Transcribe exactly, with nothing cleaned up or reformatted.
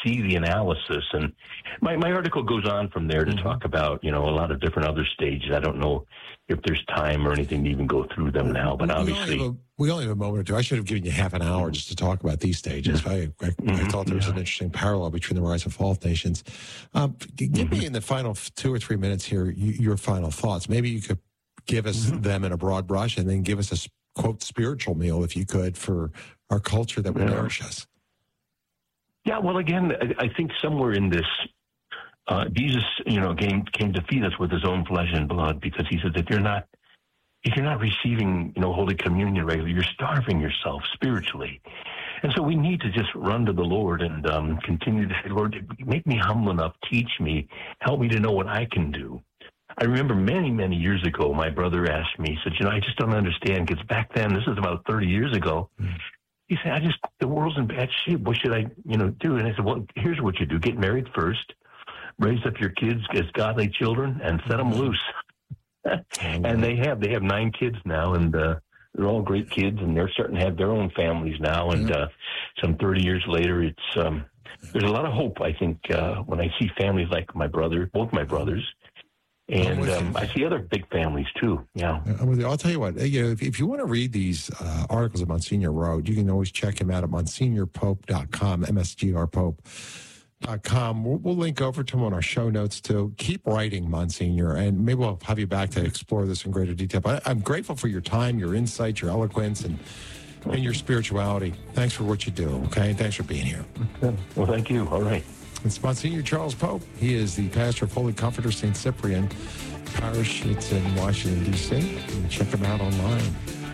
see the analysis. And my, my article goes on from there to mm-hmm. talk about, you know, a lot of different other stages. I don't know if there's time or anything to even go through them now, but we obviously... Only a, we only have a moment or two. I should have given you half an hour just to talk about these stages. Yeah. I, I, mm-hmm. I thought there was yeah. an interesting parallel between the rise and fall of nations. Um, give mm-hmm. me in the final two or three minutes here your final thoughts. Maybe you could give us mm-hmm. them in a broad brush and then give us a, quote, spiritual meal, if you could, for our culture that will yeah. nourish us. Yeah, well, again, I, I think somewhere in this, uh, Jesus, you know, came, came to feed us with his own flesh and blood, because he said that you're not, if you're not receiving, you know, Holy Communion regularly, you're starving yourself spiritually. And so we need to just run to the Lord and um, continue to say, Lord, make me humble enough, teach me, help me to know what I can do. I remember many, many years ago, my brother asked me, he said, you know, I just don't understand, because back then, this is about thirty years ago, mm. he said, I just, the world's in bad shape. What should I, you know, do? And I said, well, here's what you do. Get married first, raise up your kids as godly children, and set them loose. And they have, they have nine kids now, and uh, they're all great kids, and they're starting to have their own families now. And uh, some thirty years later, it's, um, there's a lot of hope, I think, uh, when I see families like my brother, both my brothers. And um, I see other big families, too. Yeah. I'm with you. I'll tell you what, you know, if, if you want to read these uh, articles that Monsignor wrote, you can always check him out at Monsignor Pope dot com, M S G R Pope dot com. We'll, we'll link over to him on our show notes, too. Keep writing, Monsignor, and maybe we'll have you back to explore this in greater detail. But I, I'm grateful for your time, your insight, your eloquence, and, and your spirituality. Thanks for what you do, okay? Thanks for being here. Okay. Well, thank you. All right. It's Monsignor Charles Pope. He is the pastor of Holy Comforter Saint Cyprian Parish. It's in Washington, D C You can check him out online.